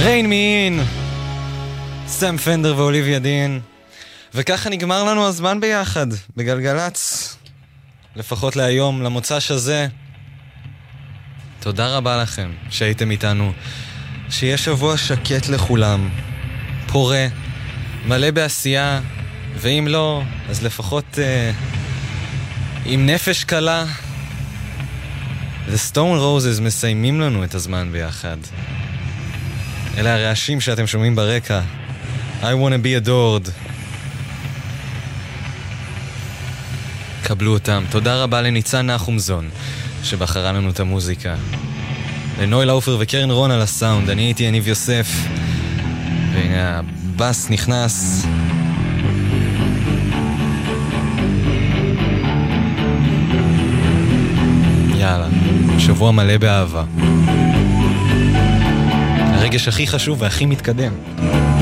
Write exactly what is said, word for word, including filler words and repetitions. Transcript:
ריין מין, סם פנדר ואוליביה דין. וככה נגמר לנו הזמן ביחד בגלגלץ, לפחות להיום, למוצ"ש הזה. תודה רבה לכם שהייתם איתנו. שיהיה שבוע שקט לכולם, פורה, מלא בעשייה, ואם לא, אז לפחות אה, עם נפש קלה. The Stone Roses מסיימים לנו את הזמן ביחד. אלה הרעשים שאתם שומעים ברקע. I wanna be adored. קבלו אותם. תודה רבה לניצן נחומזון שבחרה לנו את המוזיקה. לנוי לאופר וקרן רון על הסאונד. אני הייתי יניב יוסף. והנה הבאס נכנס. יאללה, שבוע מלא באהבה. הרגש הכי חשוב והכי מתקדם.